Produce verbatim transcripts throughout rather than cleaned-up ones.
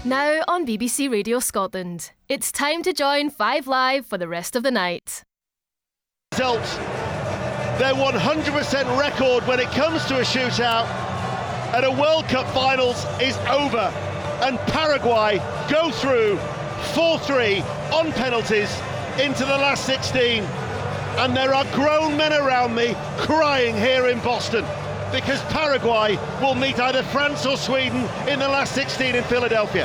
Now on B B C Radio Scotland, it's time to join Five Live for the rest of the night. Result, their one hundred percent record when it comes to a shootout at a World Cup finals is over, and Paraguay go through four three on penalties into the last sixteen, and there are grown men around me crying here in Boston because Paraguay will meet either France or Sweden in the last sixteen in Philadelphia.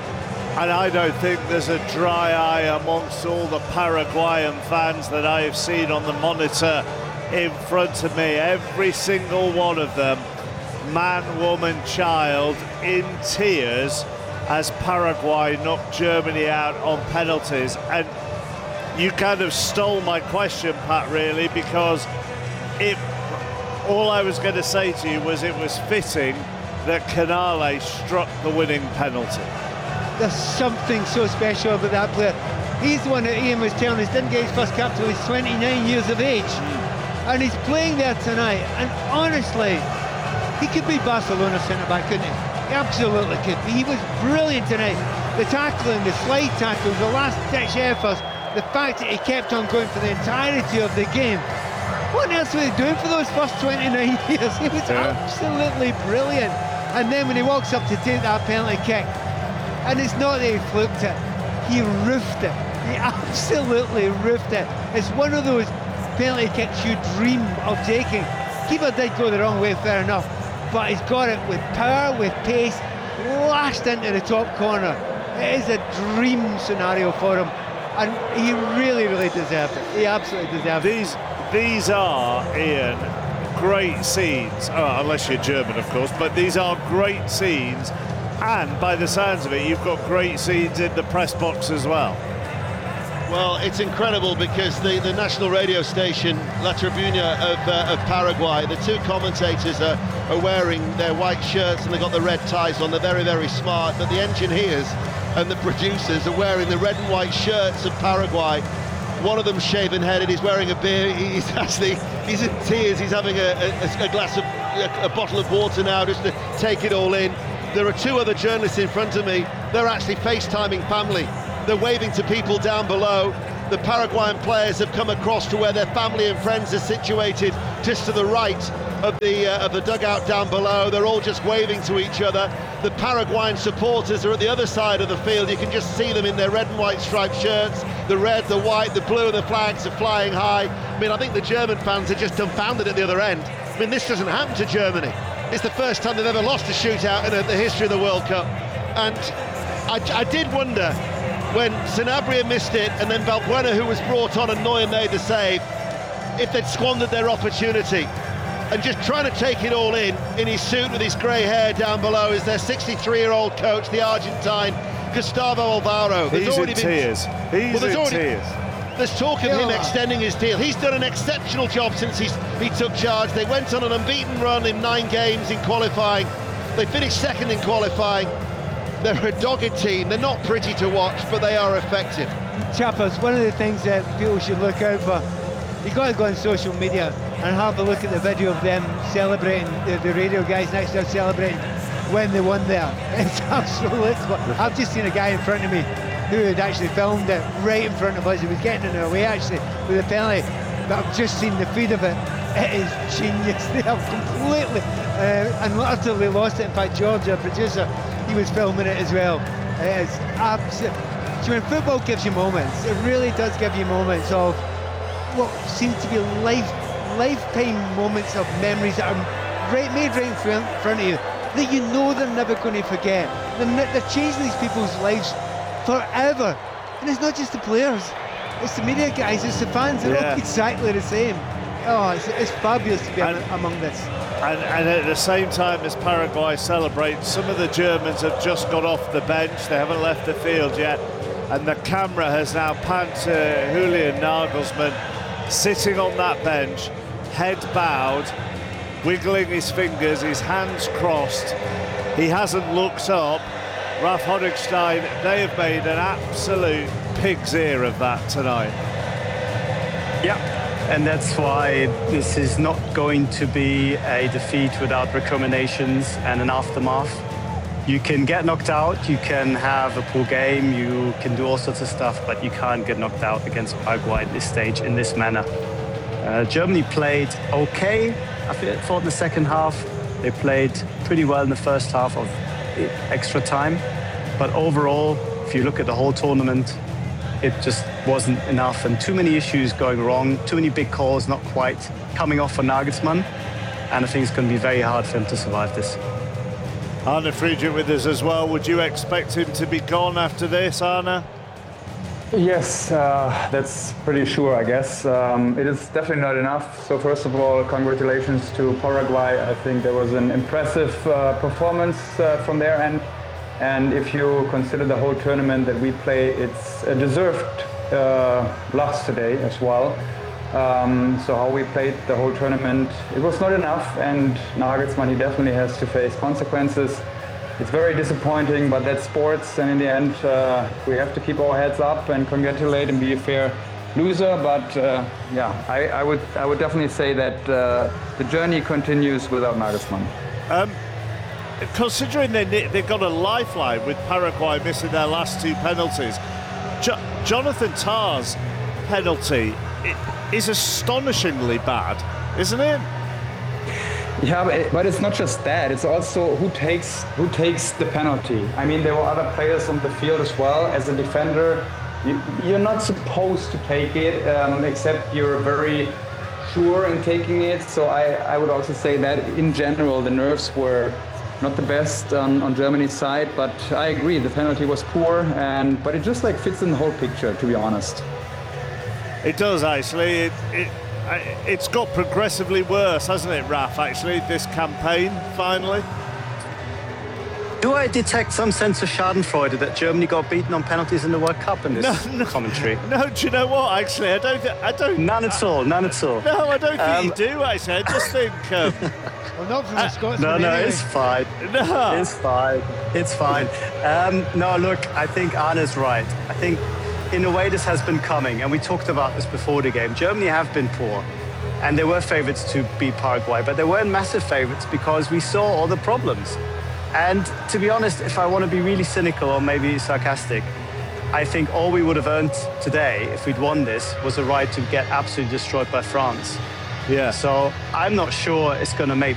And I don't think there's a dry eye amongst all the Paraguayan fans that I have seen on the monitor in front of me. Every single one of them, man, woman, child, in tears as Paraguay knocked Germany out on penalties. And you kind of stole my question, Pat, really, because it all I was going to say to you was it was fitting that Canale struck the winning penalty. There's something so special about that player. He's the one that Ian was telling us didn't get his first cap till he's twenty-nine years of age. Mm. And he's playing there tonight. And honestly, he could be Barcelona centre-back, couldn't he? He absolutely could. He was brilliant tonight. The tackling, the slide tackles, the last-ditch efforts, the fact that he kept on going for the entirety of the game. What else was he doing for those first twenty-nine years? He was yeah. absolutely brilliant. And then when he walks up to take that penalty kick, and it's not that he flipped it, he roofed it. He absolutely roofed it. It's one of those penalty kicks you dream of taking. Keeper did go the wrong way, fair enough, but he's got it with power, with pace, lashed into the top corner. It is a dream scenario for him, and he really, really deserved it. He absolutely deserved These, it. These are, Ian, great scenes, oh, unless you're German, of course, but these are great scenes. And by the sounds of it, you've got great scenes in the press box as well. Well, it's incredible because the, the national radio station, La Tribuna of, uh, of Paraguay, the two commentators are, are wearing their white shirts and they've got the red ties on. They're very, very smart. But the engineers and the producers are wearing the red and white shirts of Paraguay. One of them shaven-headed, he's wearing a beer, he's actually, he's in tears, he's having a, a, a glass of, a, a bottle of water now just to take it all in. There are two other journalists in front of me. They're actually FaceTiming family. They're waving to people down below. The Paraguayan players have come across to where their family and friends are situated just to the right of the uh, of the dugout down below. They're all just waving to each other. The Paraguayan supporters are at the other side of the field. You can just see them in their red and white striped shirts. The red, the white, the blue, the flags are flying high. I mean, I think the German fans are just dumbfounded at the other end. I mean, this doesn't happen to Germany. It's the first time they've ever lost a shootout in the history of the World Cup. And I, I did wonder when Sanabria missed it and then Valbuena, who was brought on, and Neuer made the save, if they'd squandered their opportunity. And just trying to take it all in, in his suit with his grey hair down below, is their sixty-three-year-old coach, the Argentine, Gustavo Alvaro. There's He's already in been, tears. He's well, in already, tears. There's talk of him extending his deal. He's done an exceptional job since he's, he took charge. They went on an unbeaten run in nine games in qualifying. They finished second in qualifying. They're a dogged team. They're not pretty to watch, but they are effective. Chappers, one of the things that people should look out for, you've got to go on social media and have a look at the video of them celebrating, the, the radio guys next to us celebrating when they won there. It's absolutely, I've just seen a guy in front of me who had actually filmed it right in front of us. He was getting in our way actually with the penalty, but I've just seen the feed of it. It is genius. They have completely uh, and utterly lost it. In fact, George, our producer, he was filming it as well. It is absolutely. When football gives you moments, it really does give you moments of what seem to be life, lifetime moments of memories that are right, made right in front, front of you, that you know they're never going to forget. They're, they're changing these people's lives forever. And it's not just the players, it's the media guys, it's the fans. They're yeah. all exactly the same. Oh, it's, it's fabulous to be and, among this. And, and at the same time as Paraguay celebrates, some of the Germans have just got off the bench. They haven't left the field yet. And the camera has now panned to Julian Nagelsmann, sitting on that bench, head bowed, wiggling his fingers, his hands crossed. He hasn't looked up. Ralf Honigstein, they have made an absolute pig's ear of that tonight. Yeah, and that's why this is not going to be a defeat without recriminations and an aftermath. you can get knocked out, you can have a poor game, you can do all sorts of stuff, but you can't get knocked out against Paraguay at this stage in this manner. Uh, Germany played okay, I thought, in the second half. They played pretty well in the first half of extra time. But overall, if you look at the whole tournament, it just wasn't enough. And too many issues going wrong, too many big calls not quite coming off for Nagelsmann. And I think it's going to be very hard for him to survive this. Arne Friedrich with us as well. Would you expect him to be gone after this, Arne? Yes, uh, that's pretty sure, I guess. Um, it is definitely not enough. So first of all, congratulations to Paraguay. I think there was an impressive uh, performance uh, from their end. And if you consider the whole tournament that we play, it's a deserved uh, loss today as well. Um, so how we played the whole tournament, it was not enough. And Nagelsmann, he definitely has to face consequences. It's very disappointing, but that's sports, and in the end, uh, we have to keep our heads up and congratulate and be a fair loser. But uh, yeah, I, I would I would definitely say that uh, the journey continues without Nagelsmann. Um, considering they they've got a lifeline with Paraguay missing their last two penalties, jo Jonathan Tah's penalty is astonishingly bad, isn't it? Yeah, but, but it's not just that. It's also who takes who takes the penalty. I mean, there were other players on the field as well. As a defender, you, you're not supposed to take it, um, except you're very sure in taking it. So I, I would also say that in general, the nerves were not the best on, on Germany's side. But I agree, the penalty was poor, and but it just like fits in the whole picture, to be honest. It does actually. It, it... It's got progressively worse, hasn't it, Raf, actually, this campaign, finally? Do I detect some sense of schadenfreude that Germany got beaten on penalties in the World Cup in this no, no, commentary? No, do you know what, actually? I don't... I don't none at all, none at all. No, I don't think um, you do, actually. I just think... Um, well, not from the Scotsman. No, no, anyway. it's fine. No. It's fine. It's fine. Um, no, look, I think Arne's right. I think... in a way, this has been coming, and we talked about this before the game. Germany have been poor, and they were favourites to beat Paraguay, but they weren't massive favourites because we saw all the problems. And to be honest, if I want to be really cynical or maybe sarcastic, I think all we would have earned today, if we'd won this, was a right to get absolutely destroyed by France. Yeah. So I'm not sure it's going to make